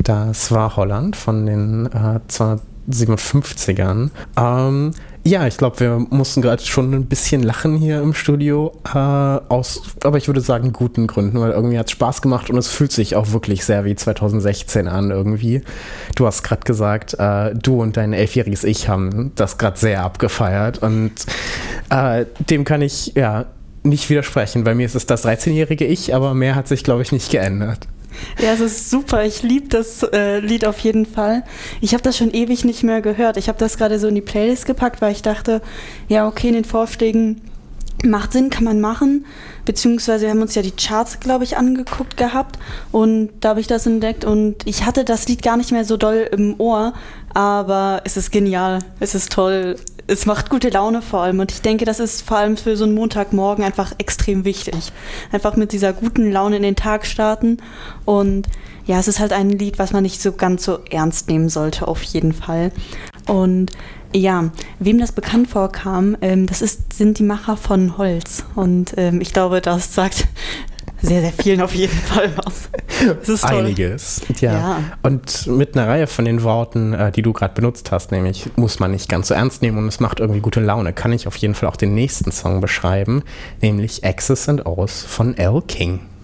Das war Holland von den 257ern. Ja, ich glaube, wir mussten gerade schon ein bisschen lachen hier im Studio, aber ich würde sagen, guten Gründen, weil irgendwie hat es Spaß gemacht und es fühlt sich auch wirklich sehr wie 2016 an irgendwie. Du hast gerade gesagt, du und dein 11-jähriges Ich haben das gerade sehr abgefeiert und dem kann ich ja nicht widersprechen. Bei mir ist es das 13-jährige Ich, aber mehr hat sich, glaube ich, nicht geändert. Ja, es ist super. Ich liebe das Lied auf jeden Fall. Ich habe das schon ewig nicht mehr gehört. Ich habe das gerade so in die Playlist gepackt, weil ich dachte, ja, okay, in den Vorschlägen macht Sinn, kann man machen. Beziehungsweise wir haben uns ja die Charts, glaube ich, angeguckt gehabt und da habe ich das entdeckt und ich hatte das Lied gar nicht mehr so doll im Ohr, aber es ist genial, es ist toll, es macht gute Laune vor allem und ich denke, das ist vor allem für so einen Montagmorgen einfach extrem wichtig. Einfach mit dieser guten Laune in den Tag starten und ja, es ist halt ein Lied, was man nicht so ganz so ernst nehmen sollte, auf jeden Fall. Und ja, wem das bekannt vorkam, sind die Macher von Holz. Und ich glaube, das sagt sehr, sehr vielen auf jeden Fall was. Das ist toll. Einiges, ja. Und mit einer Reihe von den Worten, die du gerade benutzt hast, nämlich muss man nicht ganz so ernst nehmen und es macht irgendwie gute Laune, kann ich auf jeden Fall auch den nächsten Song beschreiben, nämlich X's and O's von Elle King.